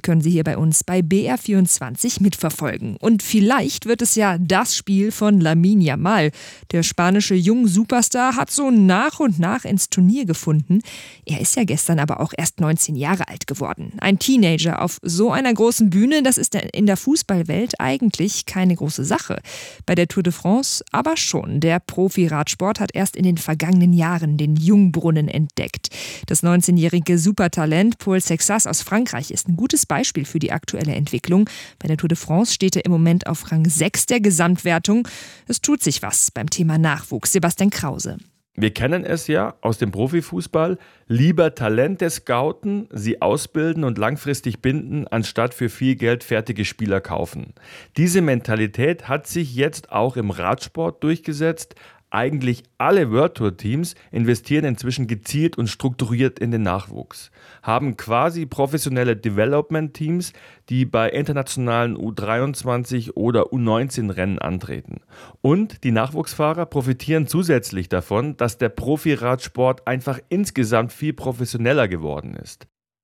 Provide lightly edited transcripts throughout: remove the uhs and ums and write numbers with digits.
können Sie hier bei uns bei BR24 mitverfolgen. Und vielleicht wird es ja das Spiel von Lamine Yamal. Der spanische Jung-Superstar hat so nach und nach ins Turnier gefunden. Er ist ja gestern aber auch erst 19 Jahre alt geworden. Ein Teenager auf so einer großen Bühne, das ist in der Fußballwelt eigentlich keine große Sache. Bei der Tour de France aber schon. Der Profi-Radsport hat erst in den vergangenen Jahren den Jungbrunnen entdeckt. Das 19-jährige Supertalent Paul Sexas aus Frankreich ist ein gutes Beispiel für die aktuelle Entwicklung. Bei der Tour de France steht er im Moment auf Rang 6 der Gesamtwertung. Es tut sich was beim Thema Nachwuchs. Sebastian Krause. Wir kennen es ja aus dem Profifußball, lieber Talente scouten, sie ausbilden und langfristig binden, anstatt für viel Geld fertige Spieler kaufen. Diese Mentalität hat sich jetzt auch im Radsport durchgesetzt. Eigentlich alle World Tour Teams investieren inzwischen gezielt und strukturiert in den Nachwuchs, haben quasi professionelle Development Teams, die bei internationalen U23 oder U19 Rennen antreten. Und die Nachwuchsfahrer profitieren zusätzlich davon, dass der Profiradsport einfach insgesamt viel professioneller geworden ist.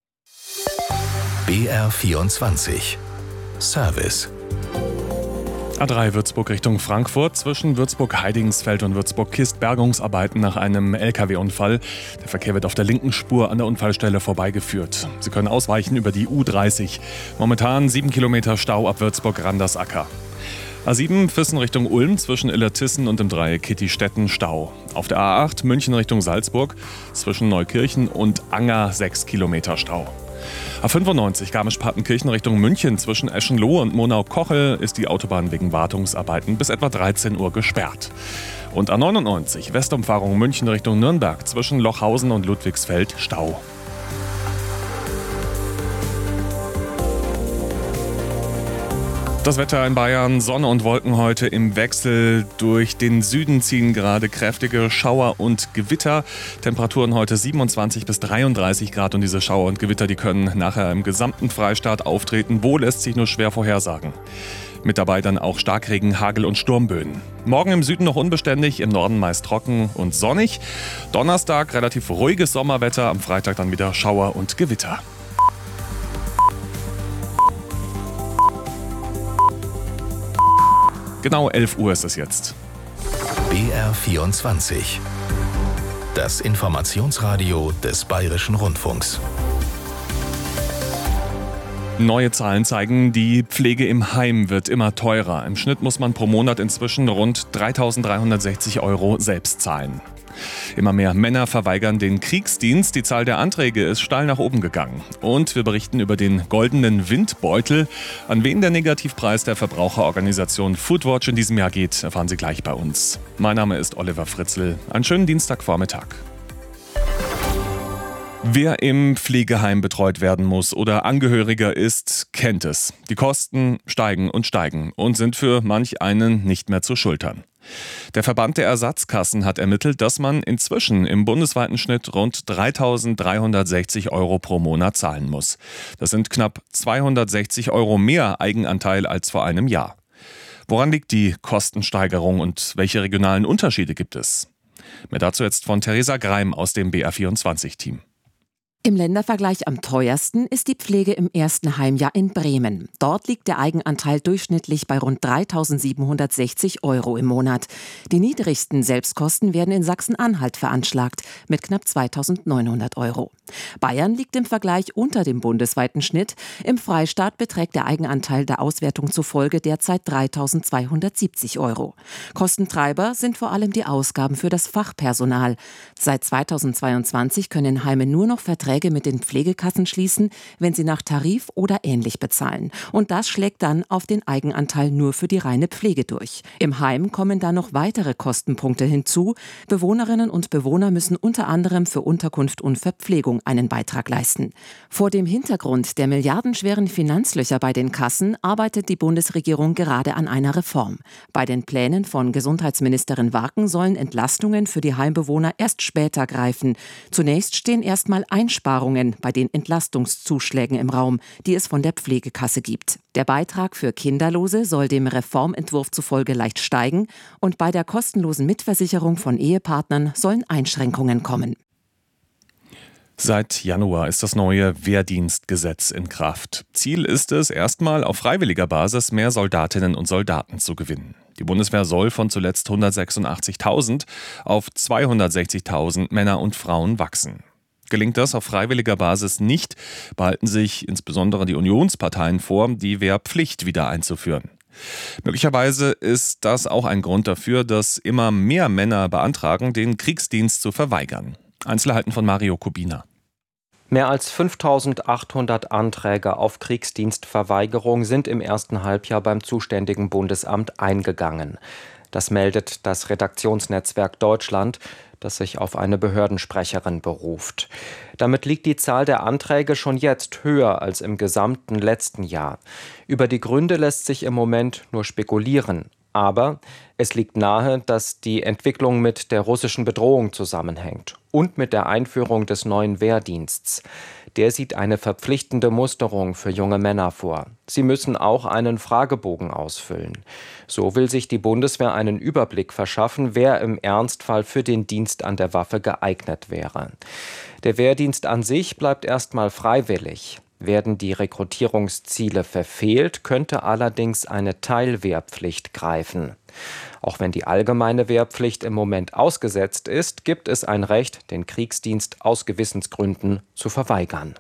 BR24 Service. A3 Würzburg Richtung Frankfurt. Zwischen Würzburg-Heidingsfeld und Würzburg-Kist Bergungsarbeiten nach einem LKW-Unfall. Der Verkehr wird auf der linken Spur an der Unfallstelle vorbeigeführt. Sie können ausweichen über die U30. Momentan 7 Kilometer Stau ab Würzburg-Randersacker. A7 Füssen Richtung Ulm, zwischen Illertissen und dem Dreieck Kittistetten Stau. Auf der A8 München Richtung Salzburg, zwischen Neukirchen und Anger 6 Kilometer Stau. A95 Garmisch-Partenkirchen Richtung München, zwischen Eschenlohe und Monau-Kochel ist die Autobahn wegen Wartungsarbeiten bis etwa 13 Uhr gesperrt. Und A99 Westumfahrung München Richtung Nürnberg, zwischen Lochhausen und Ludwigsfeld Stau. Das Wetter in Bayern, Sonne und Wolken heute im Wechsel. Durch den Süden ziehen gerade kräftige Schauer und Gewitter. Temperaturen heute 27 bis 33 Grad und diese Schauer und Gewitter, die können nachher im gesamten Freistaat auftreten. Wo lässt sich nur schwer vorhersagen. Mit dabei dann auch Starkregen, Hagel und Sturmböen. Morgen im Süden noch unbeständig, im Norden meist trocken und sonnig. Donnerstag relativ ruhiges Sommerwetter, am Freitag dann wieder Schauer und Gewitter. Genau 11 Uhr ist es jetzt. BR24. Das Informationsradio des Bayerischen Rundfunks. Neue Zahlen zeigen, die Pflege im Heim wird immer teurer. Im Schnitt muss man pro Monat inzwischen rund 3.360 € selbst zahlen. Immer mehr Männer verweigern den Kriegsdienst. Die Zahl der Anträge ist steil nach oben gegangen. Und wir berichten über den goldenen Windbeutel. An wen der Negativpreis der Verbraucherorganisation Foodwatch in diesem Jahr geht, erfahren Sie gleich bei uns. Mein Name ist Oliver Fritzl. Einen schönen Dienstagvormittag. Wer im Pflegeheim betreut werden muss oder Angehöriger ist, kennt es. Die Kosten steigen und sind für manch einen nicht mehr zu schultern. Der Verband der Ersatzkassen hat ermittelt, dass man inzwischen im bundesweiten Schnitt rund 3.360 € pro Monat zahlen muss. Das sind knapp 260 € mehr Eigenanteil als vor einem Jahr. Woran liegt die Kostensteigerung und welche regionalen Unterschiede gibt es? Mehr dazu jetzt von Theresa Greim aus dem BR24-Team. Im Ländervergleich am teuersten ist die Pflege im ersten Heimjahr in Bremen. Dort liegt der Eigenanteil durchschnittlich bei rund 3.760 € im Monat. Die niedrigsten Selbstkosten werden in Sachsen-Anhalt veranschlagt mit knapp 2.900 €. Bayern liegt im Vergleich unter dem bundesweiten Schnitt. Im Freistaat beträgt der Eigenanteil der Auswertung zufolge derzeit 3.270 €. Kostentreiber sind vor allem die Ausgaben für das Fachpersonal. Seit 2022 können Heime nur noch Verträge mit den Pflegekassen schließen, wenn sie nach Tarif oder ähnlich bezahlen. Und das schlägt dann auf den Eigenanteil nur für die reine Pflege durch. Im Heim kommen dann noch weitere Kostenpunkte hinzu. Bewohnerinnen und Bewohner müssen unter anderem für Unterkunft und Verpflegung einen Beitrag leisten. Vor dem Hintergrund der milliardenschweren Finanzlöcher bei den Kassen arbeitet die Bundesregierung gerade an einer Reform. Bei den Plänen von Gesundheitsministerin Warken sollen Entlastungen für die Heimbewohner erst später greifen. Zunächst stehen erstmal Einsparungen bei den Entlastungszuschlägen im Raum, die es von der Pflegekasse gibt. Der Beitrag für Kinderlose soll dem Reformentwurf zufolge leicht steigen und bei der kostenlosen Mitversicherung von Ehepartnern sollen Einschränkungen kommen. Seit Januar ist das neue Wehrdienstgesetz in Kraft. Ziel ist es, erstmal auf freiwilliger Basis mehr Soldatinnen und Soldaten zu gewinnen. Die Bundeswehr soll von zuletzt 186.000 auf 260.000 Männer und Frauen wachsen. Gelingt das auf freiwilliger Basis nicht, behalten sich insbesondere die Unionsparteien vor, die Wehrpflicht wieder einzuführen. Möglicherweise ist das auch ein Grund dafür, dass immer mehr Männer beantragen, den Kriegsdienst zu verweigern. Einzelheiten von Mario Kubina. Mehr als 5.800 Anträge auf Kriegsdienstverweigerung sind im ersten Halbjahr beim zuständigen Bundesamt eingegangen. Das meldet das Redaktionsnetzwerk Deutschland, das sich auf eine Behördensprecherin beruft. Damit liegt die Zahl der Anträge schon jetzt höher als im gesamten letzten Jahr. Über die Gründe lässt sich im Moment nur spekulieren. Aber es liegt nahe, dass die Entwicklung mit der russischen Bedrohung zusammenhängt und mit der Einführung des neuen Wehrdienstes. Der sieht eine verpflichtende Musterung für junge Männer vor. Sie müssen auch einen Fragebogen ausfüllen. So will sich die Bundeswehr einen Überblick verschaffen, wer im Ernstfall für den Dienst an der Waffe geeignet wäre. Der Wehrdienst an sich bleibt erstmal freiwillig. Werden die Rekrutierungsziele verfehlt, könnte allerdings eine Teilwehrpflicht greifen. Auch wenn die allgemeine Wehrpflicht im Moment ausgesetzt ist, gibt es ein Recht, den Kriegsdienst aus Gewissensgründen zu verweigern.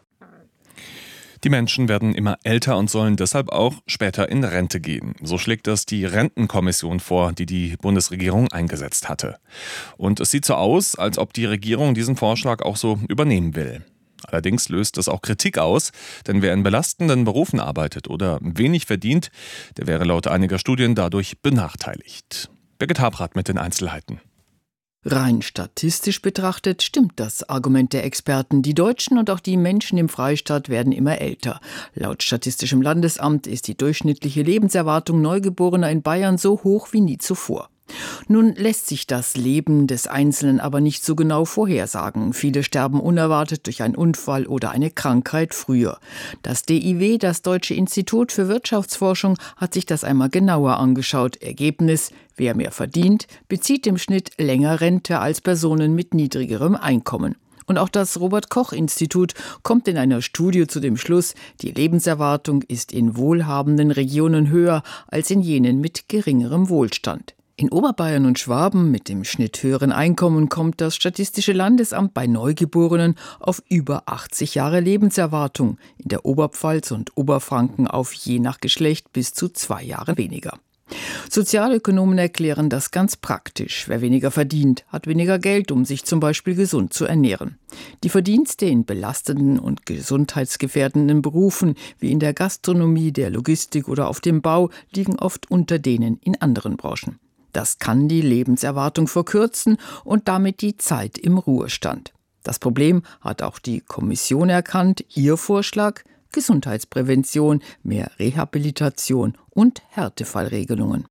Die Menschen werden immer älter und sollen deshalb auch später in Rente gehen. So schlägt das die Rentenkommission vor, die die Bundesregierung eingesetzt hatte. Und es sieht so aus, als ob die Regierung diesen Vorschlag auch so übernehmen will. Allerdings löst es auch Kritik aus, denn wer in belastenden Berufen arbeitet oder wenig verdient, der wäre laut einiger Studien dadurch benachteiligt. Birgit Habrath mit den Einzelheiten. Rein statistisch betrachtet stimmt das Argument der Experten. Die Deutschen und auch die Menschen im Freistaat werden immer älter. Laut Statistischem Landesamt ist die durchschnittliche Lebenserwartung Neugeborener in Bayern so hoch wie nie zuvor. Nun lässt sich das Leben des Einzelnen aber nicht so genau vorhersagen. Viele sterben unerwartet durch einen Unfall oder eine Krankheit früher. Das DIW, das Deutsche Institut für Wirtschaftsforschung, hat sich das einmal genauer angeschaut. Ergebnis: Wer mehr verdient, bezieht im Schnitt länger Rente als Personen mit niedrigerem Einkommen. Und auch das Robert-Koch-Institut kommt in einer Studie zu dem Schluss, die Lebenserwartung ist in wohlhabenden Regionen höher als in jenen mit geringerem Wohlstand. In Oberbayern und Schwaben mit dem Schnitt höheren Einkommen kommt das Statistische Landesamt bei Neugeborenen auf über 80 Jahre Lebenserwartung, in der Oberpfalz und Oberfranken auf je nach Geschlecht bis zu 2 Jahre weniger. Sozialökonomen erklären das ganz praktisch. Wer weniger verdient, hat weniger Geld, um sich zum Beispiel gesund zu ernähren. Die Verdienste in belastenden und gesundheitsgefährdenden Berufen wie in der Gastronomie, der Logistik oder auf dem Bau liegen oft unter denen in anderen Branchen. Das kann die Lebenserwartung verkürzen und damit die Zeit im Ruhestand. Das Problem hat auch die Kommission erkannt. Ihr Vorschlag: Gesundheitsprävention, mehr Rehabilitation und Härtefallregelungen.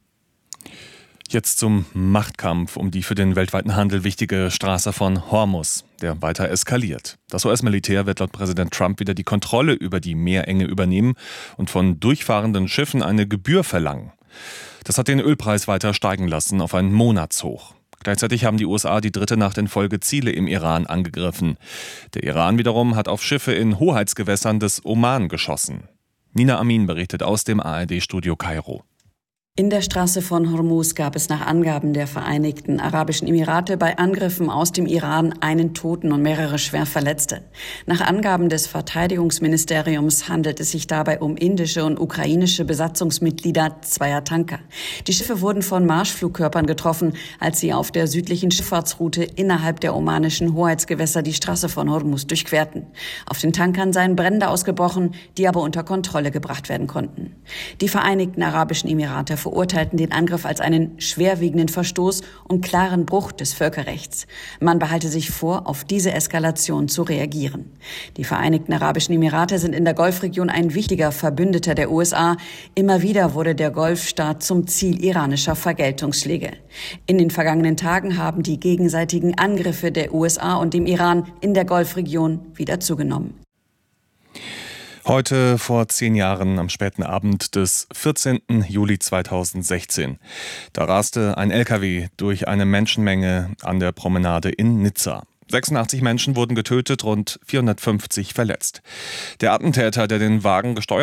Jetzt zum Machtkampf um die für den weltweiten Handel wichtige Straße von Hormuz, der weiter eskaliert. Das US-Militär wird laut Präsident Trump wieder die Kontrolle über die Meerenge übernehmen und von durchfahrenden Schiffen eine Gebühr verlangen. Das hat den Ölpreis weiter steigen lassen auf ein Monatshoch. Gleichzeitig haben die USA die dritte Nacht in Folge Ziele im Iran angegriffen. Der Iran wiederum hat auf Schiffe in Hoheitsgewässern des Oman geschossen. Nina Amin berichtet aus dem ARD-Studio Kairo. In der Straße von Hormuz gab es nach Angaben der Vereinigten Arabischen Emirate bei Angriffen aus dem Iran einen Toten und mehrere schwer Verletzte. Nach Angaben des Verteidigungsministeriums handelt es sich dabei um indische und ukrainische Besatzungsmitglieder zweier Tanker. Die Schiffe wurden von Marschflugkörpern getroffen, als sie auf der südlichen Schifffahrtsroute innerhalb der omanischen Hoheitsgewässer die Straße von Hormuz durchquerten. Auf den Tankern seien Brände ausgebrochen, die aber unter Kontrolle gebracht werden konnten. Die Vereinigten Arabischen Emirate verurteilten den Angriff als einen schwerwiegenden Verstoß und klaren Bruch des Völkerrechts. Man behalte sich vor, auf diese Eskalation zu reagieren. Die Vereinigten Arabischen Emirate sind in der Golfregion ein wichtiger Verbündeter der USA. Immer wieder wurde der Golfstaat zum Ziel iranischer Vergeltungsschläge. In den vergangenen Tagen haben die gegenseitigen Angriffe der USA und dem Iran in der Golfregion wieder zugenommen. Heute vor 10 Jahren, am späten Abend des 14. Juli 2016. Da raste ein LKW durch eine Menschenmenge an der Promenade in Nizza. 86 Menschen wurden getötet, rund 450 verletzt. Der Attentäter, der den Wagen gesteuert